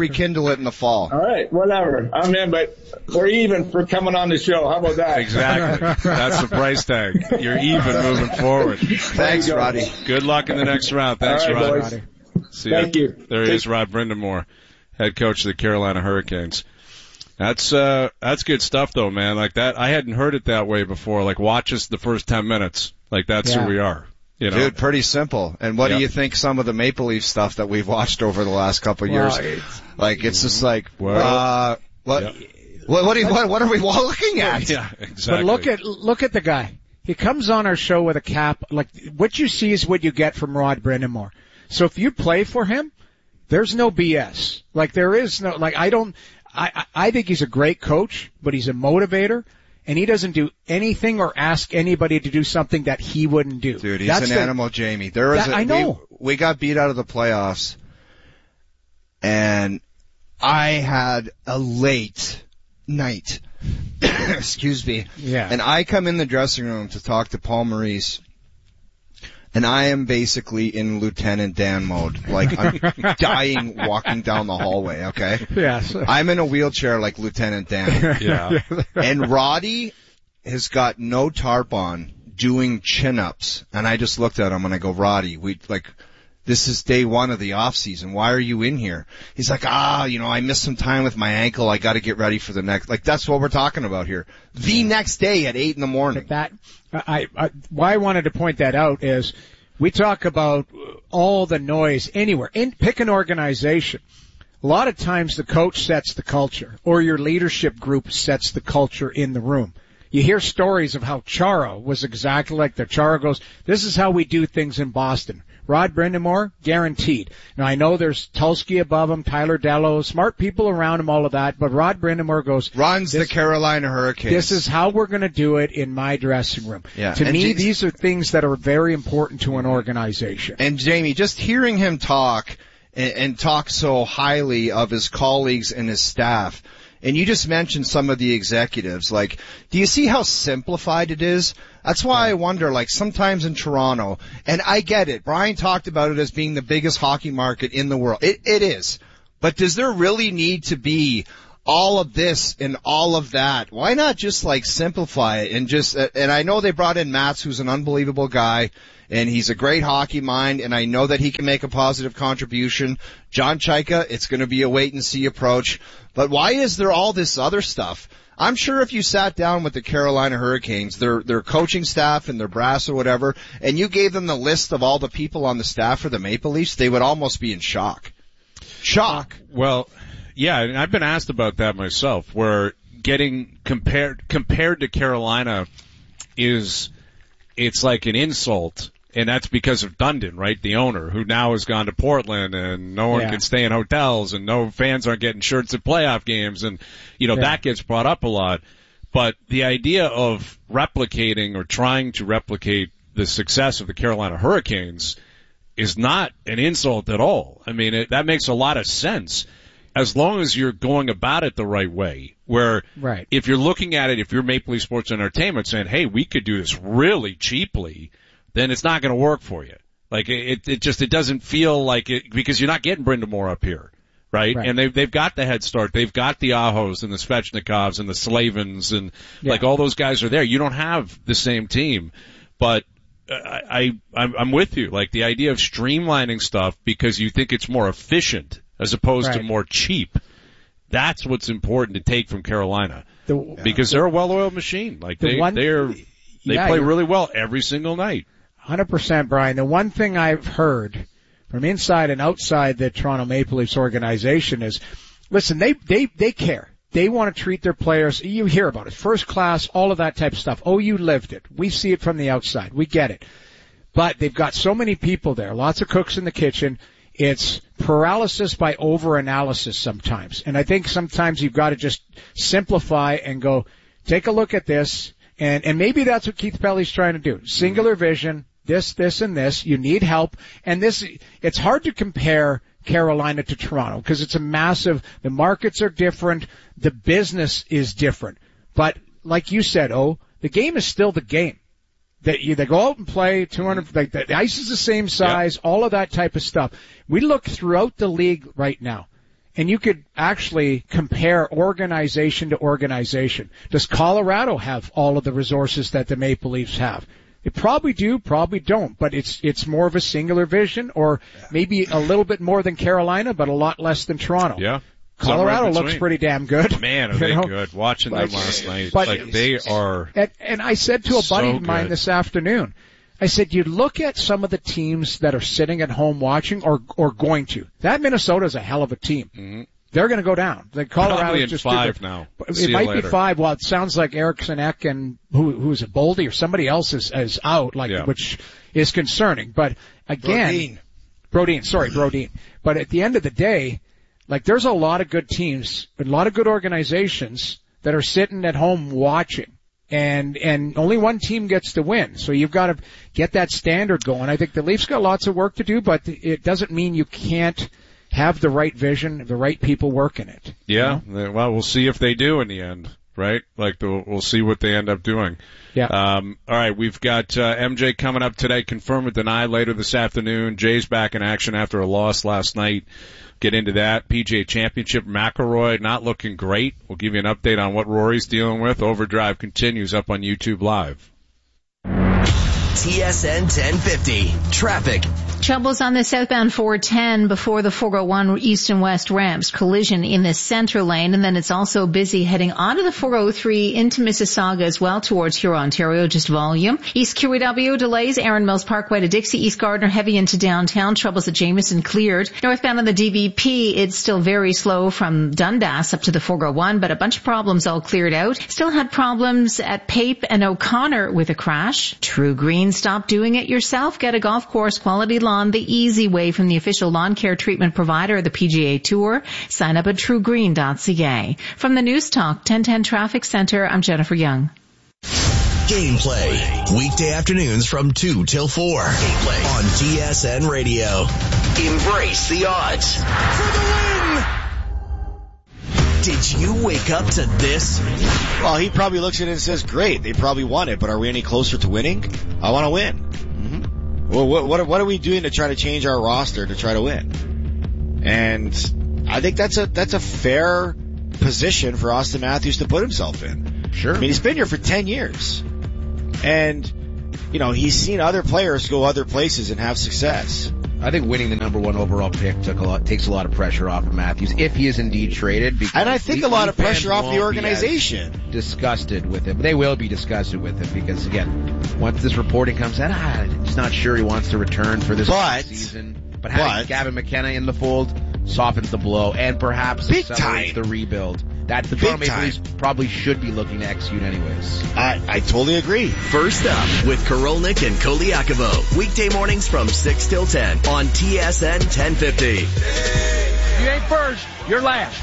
All right, whatever. I'm in, but we're even for coming on the show. How about that? Exactly. That's the price tag. You're even moving forward. Thanks, Roddy. Good luck in the next round. Thanks, all right, Roddy. See Thank you. There he is, Rod Brindamore, head coach of the Carolina Hurricanes. That's good stuff though, man. Like that, I hadn't heard it that way before. Like watch us the first 10 minutes. Like that's who we are. Dude, pretty simple. And what do you think some of the Maple Leaf stuff that we've watched over the last couple of years? It's just like, what are we looking at? Yeah, exactly. But look at the guy. He comes on our show with a cap. Like what you see is what you get from Rod Brindamore. So if you play for him, there's no BS. Like there is no, like I think he's a great coach, but he's a motivator, and he doesn't do anything or ask anybody to do something that he wouldn't do. Dude, he's an animal, Jamie. I know. We got beat out of the playoffs, and I had a late night. Excuse me. Yeah. And I come in the dressing room to talk to Paul Maurice, and I am basically in Lieutenant Dan mode. Like, I'm dying walking down the hallway, okay? Yes. I'm in a wheelchair like Lieutenant Dan. Yeah. And Roddy has got no tarp on doing chin-ups. And I just looked at him and I go, Roddy, this is day one of the off season. Why are you in here? He's like, I missed some time with my ankle. I got to get ready for the next. Like, that's what we're talking about here. The next day at 8 a.m. Why I wanted to point that out is we talk about all the noise anywhere. Pick an organization. A lot of times the coach sets the culture, or your leadership group sets the culture in the room. You hear stories of how Chara was exactly like that. Chara goes, this is how we do things in Boston. Rod Brindamore, guaranteed. Now, I know there's Tulsky above him, Tyler Dello, smart people around him, all of that, but Rod Brindamore goes... Runs the Carolina Hurricanes. This is how we're going to do it in my dressing room. Yeah. To me, these are things that are very important to an organization. And Jamie, just hearing him talk and talk so highly of his colleagues and his staff, and you just mentioned some of the executives, like, do you see how simplified it is? That's why I wonder, like, sometimes in Toronto, and I get it, Brian talked about it as being the biggest hockey market in the world. It is. But does there really need to be all of this and all of that? Why not just, like, simplify it and just, and I know they brought in Mats, who's an unbelievable guy, and he's a great hockey mind, and I know that he can make a positive contribution. John Chaika, it's going to be a wait-and-see approach. But why is there all this other stuff? I'm sure if you sat down with the Carolina Hurricanes, their coaching staff and their brass or whatever, and you gave them the list of all the people on the staff for the Maple Leafs, they would almost be in shock. Shock. Well, yeah, and I've been asked about that myself, where getting compared to Carolina it's like an insult. And that's because of Dundon, right? The owner, who now has gone to Portland, and no one can stay in hotels, and no fans aren't getting shirts at playoff games, and, that gets brought up a lot. But the idea of replicating or trying to replicate the success of the Carolina Hurricanes is not an insult at all. I mean, that makes a lot of sense as long as you're going about it the right way, where if you're looking at it, if you're Maple Leaf Sports Entertainment saying, hey, we could do this really cheaply, then it's not going to work for you. Like, it doesn't feel like it, because you're not getting Brindamore up here, right? And they've got the head start. They've got the Ahos and the Svechnikovs and the Slavins and like all those guys are there. You don't have the same team, but I'm with you. Like, the idea of streamlining stuff because you think it's more efficient as opposed to more cheap. That's what's important to take from Carolina, because they're a well-oiled machine. Like, they play really well every single night. 100%, Brian. The one thing I've heard from inside and outside the Toronto Maple Leafs organization is, listen, they care. They want to treat their players. You hear about it. First class, all of that type of stuff. Oh, you lived it. We see it from the outside. We get it. But they've got so many people there, lots of cooks in the kitchen. It's paralysis by overanalysis sometimes. And I think sometimes you've got to just simplify and go, take a look at this. And maybe that's what Keith Pelly's trying to do. Singular vision, this, and this. You need help. And it's hard to compare Carolina to Toronto because it's the markets are different. The business is different. But like you said, the game is still the game. They go out and play 200, like the ice is the same size, all of that type of stuff. We look throughout the league right now. And you could actually compare organization to organization. Does Colorado have all of the resources that the Maple Leafs have? They probably do, probably don't, but it's more of a singular vision, or maybe a little bit more than Carolina, but a lot less than Toronto. Yeah. Colorado looks pretty damn good. Man, are they good. Watching them last night. Like, they are. And I said to a buddy of mine this afternoon, I said, you look at some of the teams that are sitting at home watching or going to. That Minnesota's a hell of a team. Mm-hmm. They're going to go down. The Colorado's just 5 now. It might be 5. Well, it sounds like Eriksson Ek and who's it, Boldy or somebody else is out, which is concerning. But again, Brodin. But at the end of the day, like, there's a lot of good teams, a lot of good organizations that are sitting at home watching. And only one team gets to win. So you've got to get that standard going. I think the Leafs got lots of work to do, but it doesn't mean you can't have the right vision, the right people working it. Yeah. You know? Well, we'll see if they do in the end. right? Like we'll see what they end up doing. Yeah. All right, we've got MJ coming up today. Confirm or deny later this afternoon. Jay's back in action after a loss last night. Get into that. PGA Championship, McIlroy not looking great. We'll give you an update on what Rory's dealing with. Overdrive continues up on YouTube Live. TSN 1050. Traffic. Troubles on the southbound 410 before the 401 east and west ramps. Collision in the center lane, and then it's also busy heading onto the 403 into Mississauga as well towards Huron, Ontario, just volume. East QEW delays, Erin Mills Parkway to Dixie, East Gardner heavy into downtown. Troubles at Jameson cleared. Northbound on the DVP, it's still very slow from Dundas up to the 401, but a bunch of problems all cleared out. Still had problems at Pape and O'Connor with a crash. True Green, stop doing it yourself. Get a golf course quality lawn the easy way from the official lawn care treatment provider of the PGA Tour. Sign up at truegreen.ca. From the News Talk 1010 Traffic Center, I'm Jennifer Young. Gameplay. Weekday afternoons from 2 till 4. Gameplay on TSN Radio. Embrace the odds. For the win! Did you wake up to this? Well, he probably looks at it and says, great, they probably won it, but are we any closer to winning? I want to win. Well, what are we doing to try to change our roster to try to win? And I think that's a fair position for Austin Matthews to put himself in. Sure. I mean, he's been here for 10 years. And, he's seen other players go other places and have success. I think winning the number 1 overall pick takes a lot of pressure off of Matthews if he is indeed traded. And I think a lot of pressure off the organization. Disgusted with him. They will be disgusted with him because, again, once this reporting comes out, he's not sure he wants to return for this season. But having Gavin McKenna in the fold softens the blow and perhaps accelerates the rebuild. That the Toronto Maple Leafs probably should be looking to execute anyways. I totally agree. First up with Korolnik and Koliakovo. Weekday mornings from 6 till 10 on TSN 1050. You ain't first, you're last.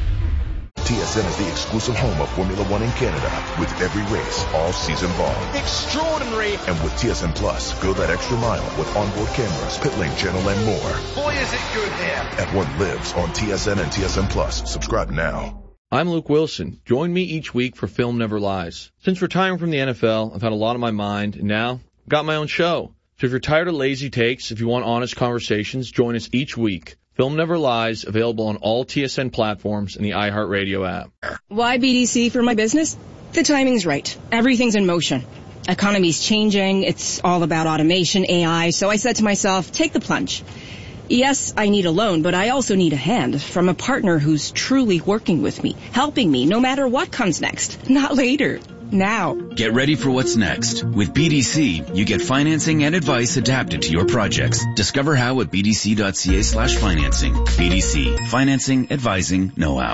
TSN is the exclusive home of Formula One in Canada, with every race all season long. Extraordinary. And with TSN Plus, go that extra mile with onboard cameras, pit lane channel, and more. Boy, is it good here. At what lives on TSN and TSN Plus. Subscribe now. I'm Luke Wilson. Join me each week for Film Never Lies. Since retiring from the NFL, I've had a lot on my mind, and now I've got my own show. So if you're tired of lazy takes, if you want honest conversations, join us each week. Film Never Lies, available on all TSN platforms and the iHeartRadio app. Why BDC for my business? The timing's right. Everything's in motion. Economy's changing. It's all about automation, AI. So I said to myself, take the plunge. Yes, I need a loan, but I also need a hand from a partner who's truly working with me, helping me no matter what comes next. Not later. Now. Get ready for what's next. With BDC, you get financing and advice adapted to your projects. Discover how at bdc.ca/financing. BDC. Financing, advising, know-how.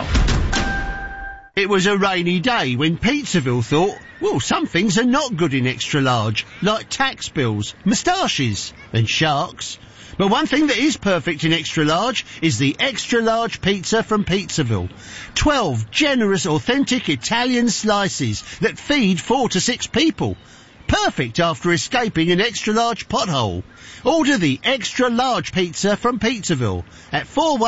It was a rainy day when Pizzaville thought, well, some things are not good in extra large, like tax bills, moustaches, and sharks. But one thing that is perfect in extra large is the extra large pizza from Pizzaville. 12 generous, authentic Italian slices that feed 4 to 6 people. Perfect after escaping an extra large pothole. Order the extra large pizza from Pizzaville at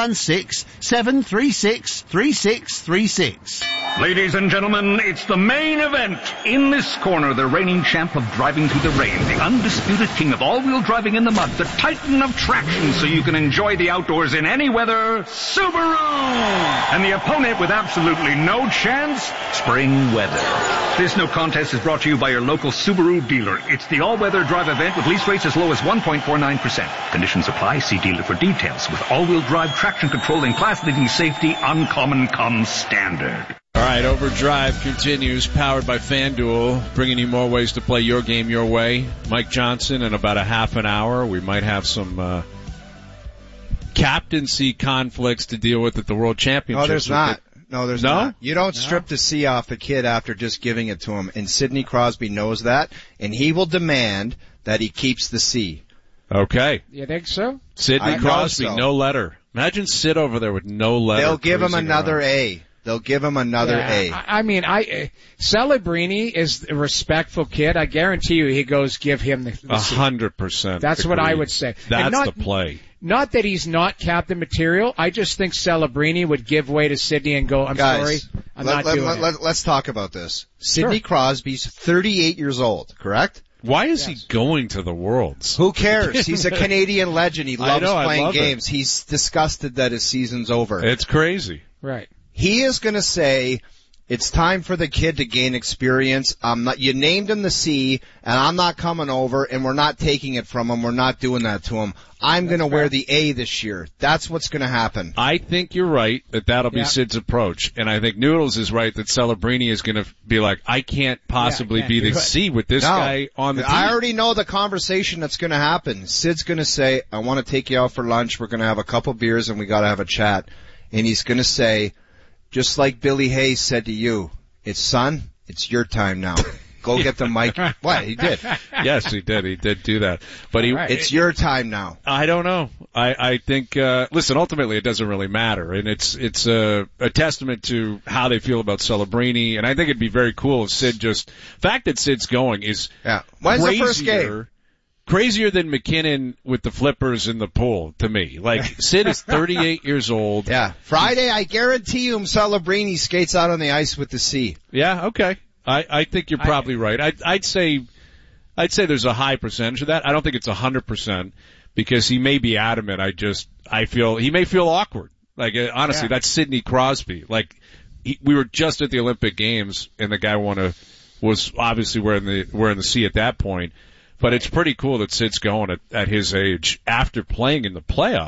416-736-3636. Ladies and gentlemen, it's the main event. In this corner, the reigning champ of driving through the rain, the undisputed king of all-wheel driving in the mud, the titan of traction so you can enjoy the outdoors in any weather, Subaru! And the opponent with absolutely no chance, spring weather. This no contest is brought to you by your local Subaru dealer. It's the all-weather drive event with lease rates as low as 1.49%. Conditions apply. See dealer for details. With all-wheel drive traction control and class-leading safety, Uncommon comes standard. All right, Overdrive continues, powered by FanDuel, bringing you more ways to play your game your way. Mike Johnson, in about a half an hour, we might have some captaincy conflicts to deal with at the World Championships. No, there's not. No, there's not. You don't strip the C off the kid after just giving it to him, and Sidney Crosby knows that, and he will demand that he keeps the C. Okay. You think so? Sidney Crosby, no letter. Imagine Sid over there with no letter. They'll give him another A. They'll give him another A. I mean, Celebrini is a respectful kid. I guarantee you he goes give him the 100%. That's what I would say. That's the play. Not that he's not captain material. I just think Celebrini would give way to Sidney and go, I'm sorry, Let's talk about this. Sidney Crosby's 38 years old, correct? Why is he going to the Worlds? Who cares? He's a Canadian legend. He loves playing games. He's disgusted that his season's over. It's crazy. Right. He is going to say, it's time for the kid to gain experience. You named him the C, and I'm not coming over, and we're not taking it from him. We're not doing that to him. I'm going to wear the A this year. That's what's going to happen. I think you're right that that'll be Sid's approach, and I think Noodles is right that Celebrini is going to be like, I can't possibly be the C with this guy on the team. I already know the conversation that's going to happen. Sid's going to say, I want to take you out for lunch. We're going to have a couple beers, and we got to have a chat. And he's going to say, just like Billy Hayes said to you, son, it's your time now. Go get the mic. What? He did. Yes, he did. He did do that. But it's your time now. I don't know. I think, listen, ultimately it doesn't really matter. And it's a testament to how they feel about Celebrini. And I think it'd be very cool if Sid the fact that Sid's going is When's the first game? Crazier than McKinnon with the flippers in the pool to me. Like, Sid is 38 years old. Yeah. Friday, I guarantee you Celebrini skates out on the ice with the C. Yeah, okay. I think you're probably right. I'd say there's a high percentage of that. I don't think it's 100% because he may be adamant. I feel he may feel awkward. Like, honestly, that's Sidney Crosby. Like, we were just at the Olympic Games and the guy was obviously wearing the C at that point. But it's pretty cool that Sid's going at his age after playing in the playoffs.